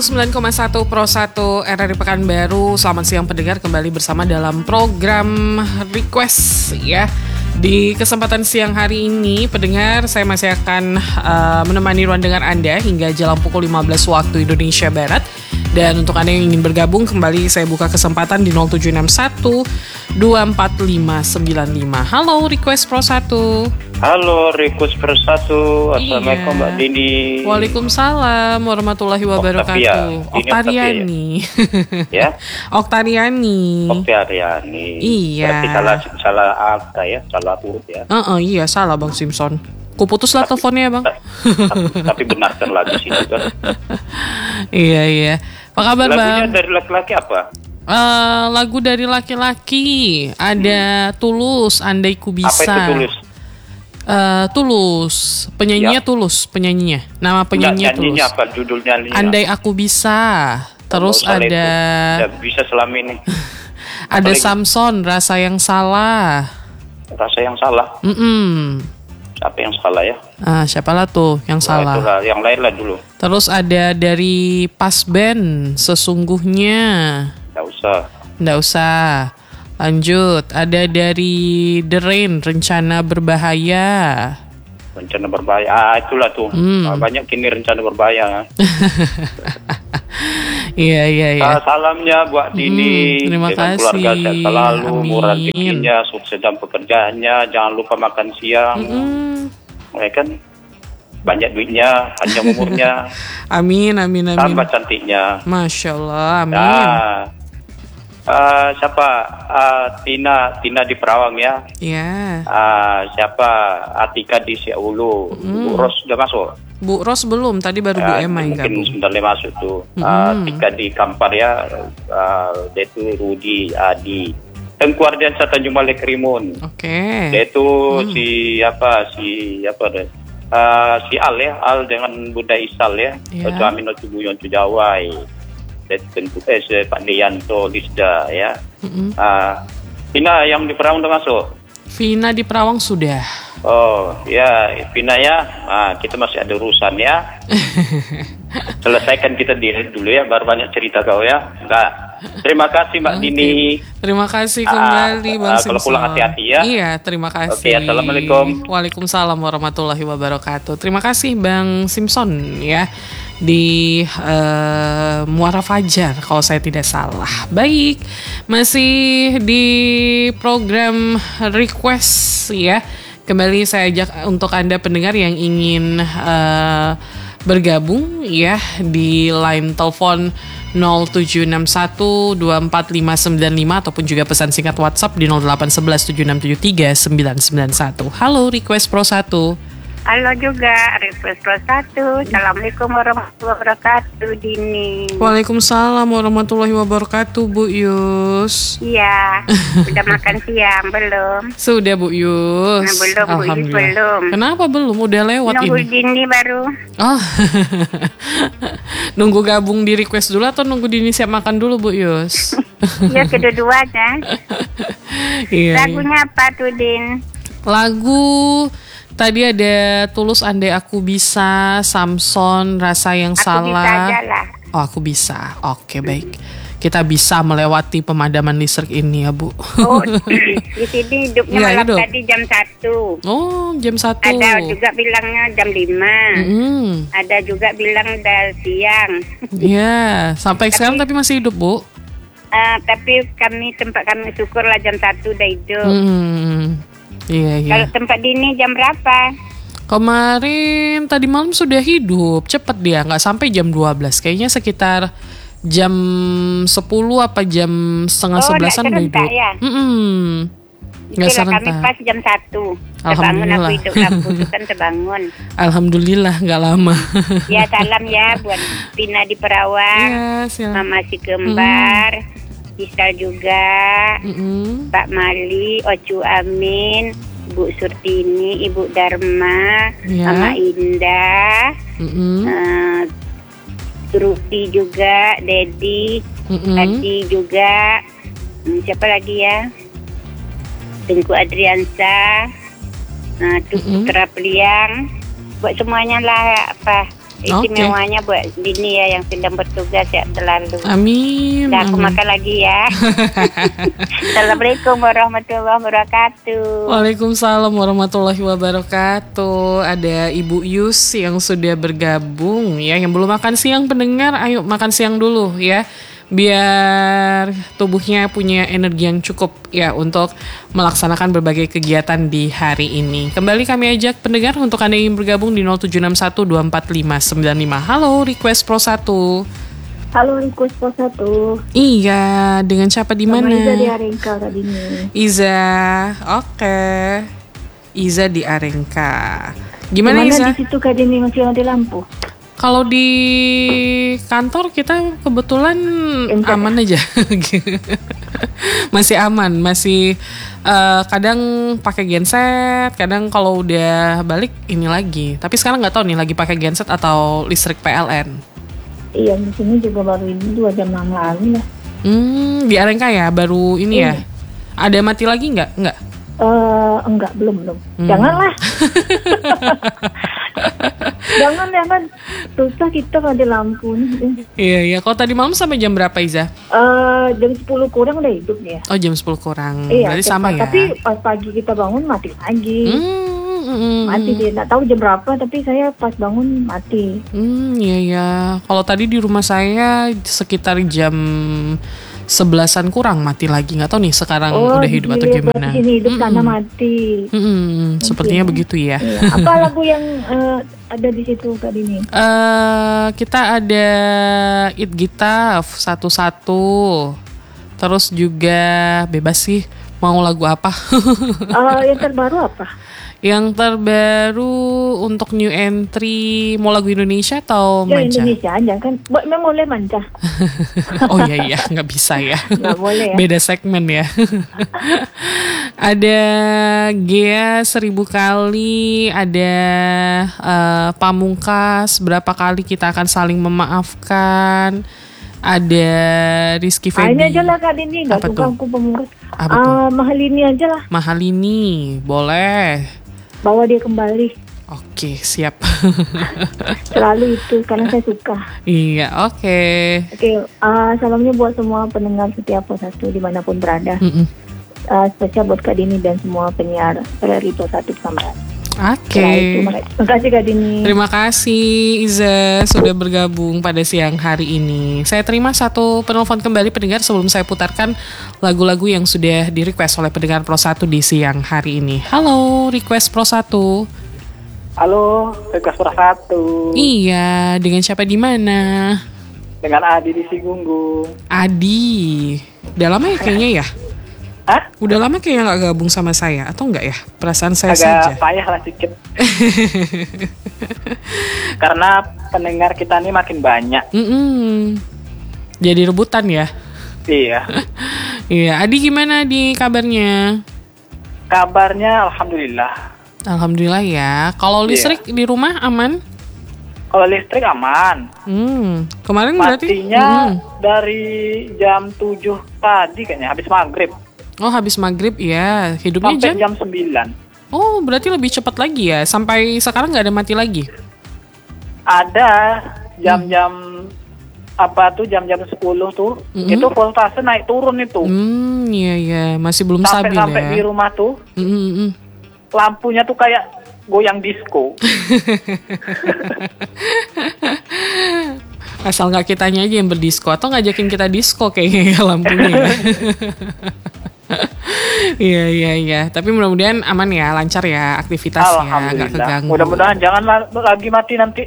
9,1 Pro 1 RRI Pekanbaru. Selamat siang pendengar, kembali bersama dalam program Request ya. Di kesempatan siang hari ini pendengar, saya masih akan menemani ruang dengar Anda hingga jelang pukul 15 waktu Indonesia Barat. Dan untuk Anda yang ingin bergabung, kembali saya buka kesempatan di 0761 24595. Halo Request Pro 1. Halo Request Pro 1. Assalamualaikum Mbak Dini. Waalaikumsalam warahmatullahi wabarakatuh. Oktariani. Ya? Oktariani. Iya. Berarti salah angka ya, salah urut ya. Iya, salah Bang Simpson. Kuputuslah teleponnya ya Bang. Tapi benarkan lagi sih itu kan. Iya. Apa kabar Bang? Lagunya dari laki-laki apa? Lagu dari laki-laki ada Tulus, Andai Ku Bisa. Apa itu Tulus? Tulus, penyanyinya ya. Tulus, penyanyinya. Nama penyanyinya Tulus. Nyanyinya apa? Judul nyanyinya? Andai Aku Bisa. Terus ada ya, bisa selama ini. Ada Samson, Rasa Yang Salah. Rasa Yang Salah. Siapa yang salah ya? Siapalah tuh yang salah? Itulah, yang lain lah dulu. Terus ada dari Pas Band, Sesungguhnya. Nggak usah. Lanjut, ada dari The Rain, Rencana Berbahaya. Rencana Berbahaya, itulah tuh. Banyak kini rencana berbahaya. Iya. Salamnya buat Dini. Terima dengan kasih. Keluarga sehat selalu, murah Amin. rezekinya, sukses dalam pekerjaannya. Jangan lupa makan siang. Ya kan? Banyak duitnya, panjang umurnya. Amin. Tambah cantiknya. Masya Allah, amin. Siapa? Tina di Perawang ya. Iya. Siapa? Atika di Siaulu. Bu Ros udah masuk? Bu Ros belum, tadi baru Bu Emma yang gabung. Mungkin sebentar lagi masuk tuh. Atika di Kampar ya. Dia itu Rudi Adi. Tengku Ardiansa Tanjung Balai Kerimun. Oke. Dia itu si Al ya, Al dengan Bunda Isal ya. Ojo Amin Ojo Buyon Ojo Jawai. Tentu Pak Deyanto Lisda ya. Vina yang di Perawang udah masuk? Vina di Perawang sudah. Oh ya, Vina ya. Kita masih ada urusan ya. Selesaikan kita dulu ya, baru banyak cerita kau ya. Enggak. Terima kasih Mbak Dini. Terima kasih kembali Bang Simpson. Kalau pulang hati-hati ya. Iya, terima kasih. Oke, assalamualaikum. Waalaikumsalam warahmatullahi wabarakatuh. Terima kasih Bang Simpson ya. Di Muara Fajar kalau saya tidak salah. Baik, masih di program Request ya. Kembali saya ajak untuk Anda pendengar yang ingin bergabung ya di line telepon 0761245595 ataupun juga pesan singkat WhatsApp di 081176739991. Halo Request Pro 1. Halo juga, Request Pro 1. Assalamualaikum warahmatullahi wabarakatuh, Dini. Waalaikumsalam warahmatullahi wabarakatuh, Bu Yus. Iya, udah makan siang belum? Sudah Bu Yus. Belum, Bu Yus belum. Kenapa belum? Udah lewat nunggu ini. Dini baru. Oh, nunggu gabung di Request dulu atau nunggu Dini siap makan dulu, Bu Yus? Ya, kedua-duanya. Iya. Lagunya apa tuh, Din? Lagu tadi ada Tulus, Andai Aku Bisa, Samson, Rasa Yang Salah. Aku bisa aja lah. Oh, aku bisa. Oke, baik. Kita bisa melewati pemadaman listrik ini ya, Bu. Oh, di sini hidupnya malam tadi jam 1. Oh, jam 1. Ada juga bilangnya jam 5. Ada juga bilang udah siang. Iya, sampai sekarang tapi masih hidup, Bu. Tapi tempat kami syukurlah jam 1 udah hidup. Iya. Kalau tempat Dini jam berapa? Kemarin tadi malam sudah hidup. Cepet dia, nggak sampai jam 12. Kayaknya sekitar jam 10 apa jam setengah 11-an udah hidup. Ya? Nggak serentak. Kami pas jam 1. Terbangun aku hidup lampu itu kan terbangun. Alhamdulillah nggak lama. Ya salam ya buat Pina di Perawang. Mama si Kembar. Isal juga, Pak Mali, Ocu Amin, Bu Surtini, Ibu Dharma, Mama Indah, Rupi juga, Dedi, Adi juga, siapa lagi ya? Tengku Adriansa, Putra Peliang, buat semuanya lah Istimewanya buat Dini ya yang sedang bertugas ya selalu. Amin. Nah, aku makan lagi ya. Assalamualaikum warahmatullahi wabarakatuh. Waalaikumsalam warahmatullahi wabarakatuh. Ada Ibu Yus yang sudah bergabung ya. Yang belum makan siang pendengar, ayo makan siang dulu ya. Biar tubuhnya punya energi yang cukup ya untuk melaksanakan berbagai kegiatan di hari ini. Kembali kami ajak pendengar untuk Anda yang bergabung di 0761245595. Halo, Request Pro 1. Halo, Request Pro 1. Iya, dengan siapa di mana? Iza di Arengka tadi nih. Iza, oke. Iza di Arengka. Gimana Iza? Di situ Kak Dini masih mati lampu? Kalau di kantor kita kebetulan aman aja. Masih aman, masih kadang pakai genset, kadang kalau udah balik ini lagi. Tapi sekarang nggak tahu nih lagi pakai genset atau listrik PLN. Iya, di sini juga baru ini 2 jam yang lalu ya. Di Arengka ya, baru ini ya. Ada mati lagi nggak? Nggak. Enggak, belum. Janganlah. Jangan. Susah kita kalau ada lampu nih. Iya. Kalau tadi malam sampai jam berapa, Iza? Jam 10 kurang udah hidup ya. Oh, jam 10 kurang. Iya, berarti sama ya. Tapi pas pagi kita bangun mati lagi. Mati dia. Nggak tahu jam berapa, tapi saya pas bangun mati. Iya. Kalau tadi di rumah saya sekitar jam 11-an kurang mati lagi. Nggak tahu nih sekarang udah hidup atau gimana. Ini hidup sana mati. Sepertinya begitu ya. Iya. Apa lagu yang ada di situ Kak Dini? Kita ada It Gita 1-1. Terus juga bebas sih mau lagu apa. Yang terbaru apa? Yang terbaru untuk new entry, mau lagu Indonesia atau ya, manca? Indonesia aja kan, memang boleh manca. Oh iya, nggak bisa ya. Nggak boleh ya. Beda segmen ya. Ada Gea 1000 kali, ada Pamungkas, berapa kali kita akan saling memaafkan. Ada Rizky Febi. Ini aja lah Kak Dini, nggak suka aku Pamungkas. Mahalini aja lah. Mahalini, boleh. Bawa dia kembali. Oke, siap. Selalu itu, karena saya suka. Iya, oke. Salamnya buat semua pendengar setiap satu dimanapun berada. Spesial buat Kak Dini dan semua penyiar RRI Pro 1 sama. Oke. Terima kasih Kak Dini. Terima kasih Iza sudah bergabung pada siang hari ini. Saya terima satu penelpon kembali pendengar sebelum saya putarkan lagu-lagu yang sudah di-request oleh pendengar Pro 1 di siang hari ini. Halo, Request Pro 1. Halo, Request Pro 1. Iya, dengan siapa di mana? Dengan Adi di Sigunggung. Adi. Udah lama ya kayaknya ya? Hah? Udah lama kayaknya gak gabung sama saya, atau enggak ya? Perasaan saya agak saja. Agak payah lah sedikit. Karena pendengar kita ini makin banyak. Jadi rebutan ya? Iya. Iya, Adi gimana di kabarnya? Kabarnya Alhamdulillah. Alhamdulillah ya. Kalau listrik di rumah aman? Kalau listrik aman. Kemarin matinya dari jam 7 tadi kayaknya, habis maghrib. Oh, habis maghrib ya. Hidupnya sampai jam 9. Oh, berarti lebih cepat lagi ya. Sampai sekarang nggak ada mati lagi? Ada jam-jam jam-jam 10 tuh. Itu voltase naik turun itu. Iya. Masih belum stabil ya. Sampai di rumah tuh. Lampunya tuh kayak goyang disco. Asal nggak kitanya aja yang berdisko, atau ngajakin kita disco kayaknya ya lampunya. Iya. Tapi mudah-mudahan aman ya, lancar ya aktivitasnya, nggak keganggu. Mudah-mudahan jangan lagi mati nanti.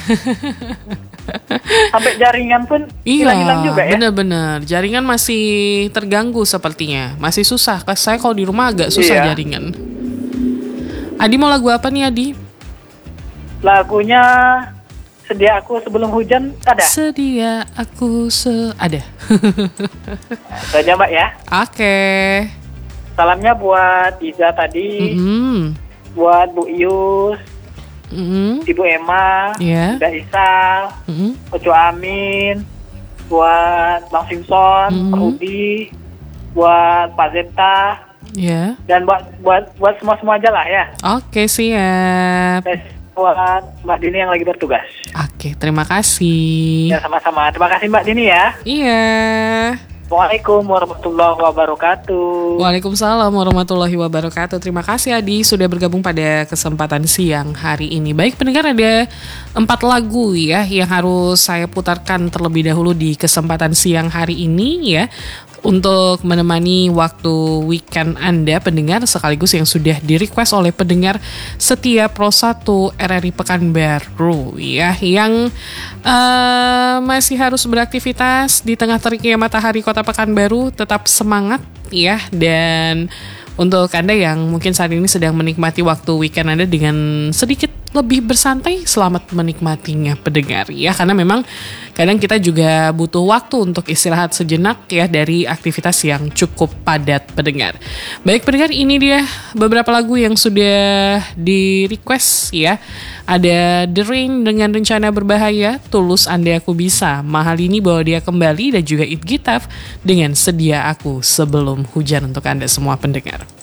Sampai jaringan pun hilang-hilang juga ya. Bener-bener jaringan masih terganggu sepertinya, masih susah. Saya kalau di rumah agak susah jaringan. Adi mau lagu apa nih Adi? Lagunya Sedia Aku Sebelum Hujan ada? Sedia Aku ada. Saja Mbak ya. Oke. Salamnya buat Iza tadi, buat Bu Ius, Ibu Emma, Mbak Isal, Oco Amin, buat Bang Simpson, Pak Rudi, buat Pak Zeta, dan buat semua aja lah ya. Oke, siap. buat Mbak Dini yang lagi bertugas. Oke, terima kasih. Ya, sama-sama. Terima kasih Mbak Dini ya. Iya. Waalaikumsalam warahmatullahi wabarakatuh. Waalaikumsalam warahmatullahi wabarakatuh. Terima kasih Adi sudah bergabung pada kesempatan siang hari ini. Baik pendengar, ada 4 lagu ya yang harus saya putarkan terlebih dahulu di kesempatan siang hari ini ya, untuk menemani waktu weekend Anda pendengar, sekaligus yang sudah di-request oleh pendengar setia Pro 1 RRI Pekanbaru ya, yang masih harus beraktivitas di tengah teriknya matahari Kota Pekanbaru. Tetap semangat ya, dan untuk Anda yang mungkin saat ini sedang menikmati waktu weekend Anda dengan sedikit lebih bersantai, selamat menikmatinya pendengar ya, karena memang kadang kita juga butuh waktu untuk istirahat sejenak ya dari aktivitas yang cukup padat pendengar. Baik pendengar, ini dia beberapa lagu yang sudah di request ya. Ada The Rain dengan Rencana Berbahaya, Tulus Andai Aku Bisa, Mahal Ini Bawa Dia Kembali, dan juga It Gitaf dengan Sedia Aku Sebelum Hujan untuk Anda semua pendengar.